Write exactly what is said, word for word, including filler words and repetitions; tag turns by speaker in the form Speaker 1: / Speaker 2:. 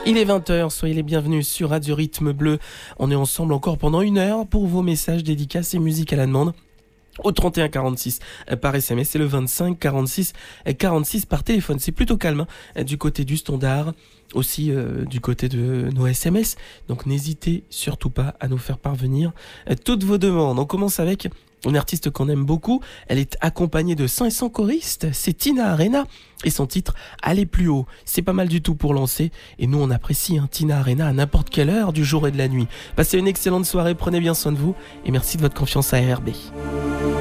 Speaker 1: Il est vingt heures, soyez les bienvenus sur Radio Rythme Bleu. On est ensemble encore pendant une heure pour vos messages, dédicaces et musique à la demande. Au trente et un quarante-six par S M S et le vingt-cinq quarante-six quarante-six par téléphone. C'est plutôt calme hein, du côté du standard, aussi euh, du côté de nos S M S. Donc n'hésitez surtout pas à nous faire parvenir euh, toutes vos demandes. On commence avec une artiste qu'on aime beaucoup. Elle est accompagnée de cinq cents choristes. C'est Tina Arena et son titre « Aller plus haut ». C'est pas mal du tout pour lancer. Et nous, on apprécie hein, Tina Arena à n'importe quelle heure du jour et de la nuit. Passez une excellente soirée, prenez bien soin de vous et merci de votre confiance à R R B.